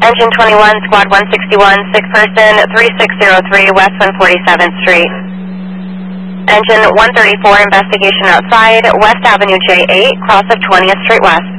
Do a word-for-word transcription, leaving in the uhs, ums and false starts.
Engine twenty-one, Squad one sixty-one, sick person, three six zero three West one forty-seventh Street. Engine one thirty-four, investigation outside, West Avenue J eight, cross of twentieth Street West.